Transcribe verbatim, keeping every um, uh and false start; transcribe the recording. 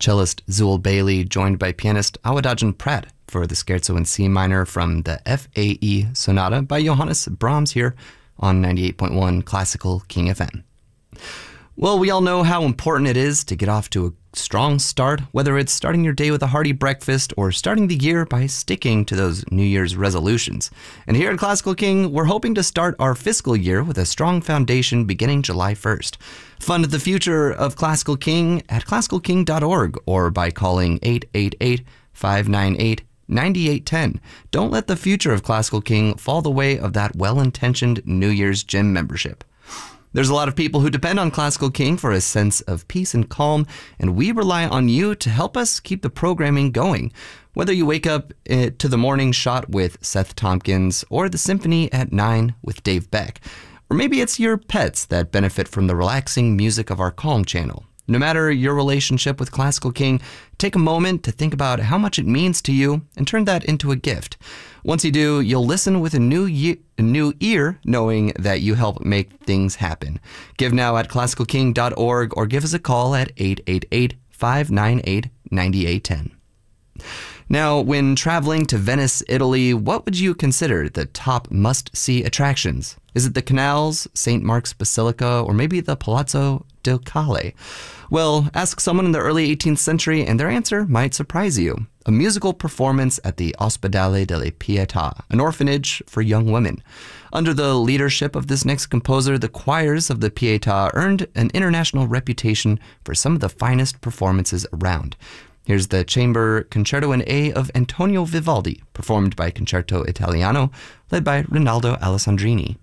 cellist Zul Bailey, joined by pianist Awadadjan Pratt for the Scherzo in C minor from the F A E Sonata by Johannes Brahms here on ninety-eight point one Classical King F M. Well, we all know how important it is to get off to a strong start, whether it's starting your day with a hearty breakfast or starting the year by sticking to those New Year's resolutions. And here at Classical King, we're hoping to start our fiscal year with a strong foundation beginning July first. Fund the future of Classical King at classical king dot org or by calling eight eight eight, five nine eight, nine eight one zero. Don't let the future of Classical King fall the way of that well-intentioned New Year's gym membership. There's a lot of people who depend on Classical King for a sense of peace and calm, and we rely on you to help us keep the programming going. Whether you wake up to the morning shot with Seth Tompkins or the symphony at nine with Dave Beck, or maybe it's your pets that benefit from the relaxing music of our Calm channel. No matter your relationship with Classical King, take a moment to think about how much it means to you and turn that into a gift. Once you do, you'll listen with a new ye- a new ear, knowing that you help make things happen. Give now at classical king dot org or give us a call at eight eight eight, five nine eight, nine eight one zero. Now, when traveling to Venice, Italy, what would you consider the top must-see attractions? Is it the canals, Saint Mark's Basilica, or maybe the Palazzo del Colle? Well, ask someone in the early eighteenth century and their answer might surprise you. A musical performance at the Ospedale delle Pietà, an orphanage for young women. Under the leadership of this next composer, the choirs of the Pietà earned an international reputation for some of the finest performances around. Here's the chamber Concerto in A of Antonio Vivaldi, performed by Concerto Italiano, led by Rinaldo Alessandrini.